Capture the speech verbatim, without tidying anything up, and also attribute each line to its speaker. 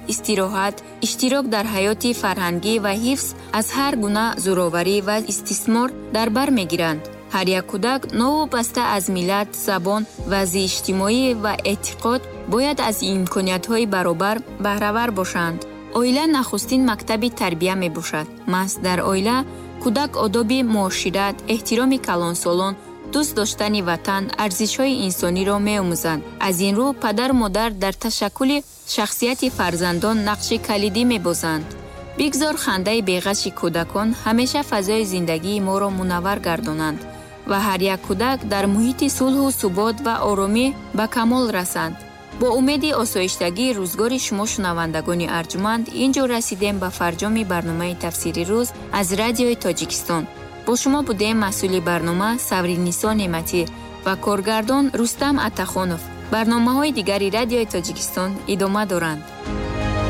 Speaker 1: истироҳат, иштирок дар ҳаёти фарҳангӣ ва ҳифз аз ҳар гуна зӯроварӣ ва истисмор дар бар мегиранд. ҳар як кӯдак новобаста аз миллат, забон, вазъи иҷтимоӣ ва эътиқод бояд аз имкониятҳои баробар баҳравар бошанд. оила нахустин мактаби тарбия мебошад. маҳз дар оила кӯдак одоби муошират, эҳтироми калонсолон, дӯст доштани ватан, арзишҳои инсониро меомӯзанд. аз ин рӯ падару модар дар ташаккули шахсияти фарзандон нақши калидӣ мебозанд. бигзор хандаи беғаши кӯдакон ҳамеша фазои зиндагии моро мунаввар гардонанд ва ҳар як кӯдак дар муҳити сулҳу субот ва оромӣ ба камол расанд. бо умеди осоиштагии рӯзгори шумо шунавандагони арҷуманд, ин ҷо расидем ба фарҷоми барномаи тафсири рӯз аз Радиои Тоҷикистон. бо шумо будем масъули барнома Савриниссо Неъматӣ ва коргардон Рустам Атахонов. барномаҳои дигари Радиои Тоҷикистон идома доранд.